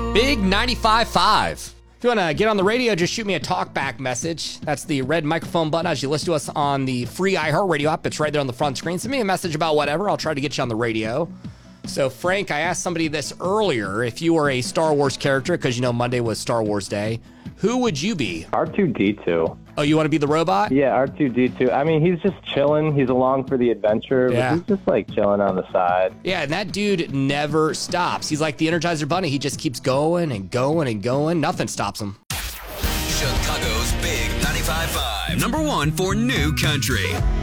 Big 95.5. If you want to get on the radio, just shoot me a talkback message. That's the red microphone button as you listen to us on the free iHeartRadio app. It's right there on the front screen. Send me a message about whatever. I'll try to get you on the radio. So, Frank, I asked somebody this earlier. If you were a Star Wars character, because you know Monday was Star Wars Day, who would you be? R2-D2. Oh, you want to be the robot? Yeah, R2-D2. I mean, he's just chilling. He's along for the adventure. Yeah. But he's just like chilling on the side. Yeah, and that dude never stops. He's like the Energizer Bunny. He just keeps going and going and going. Nothing stops him. Chicago's Big 95.5. #1 for New Country.